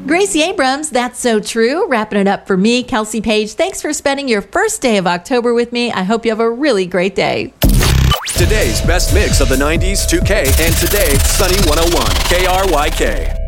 Gracie Abrams, that's so true. Wrapping it up for me, Kelsey Page. Thanks for spending your first day of October with me. I hope you have a really great day. Today's best mix of the 90s, 2K, and today, Sunny 101, KRYK.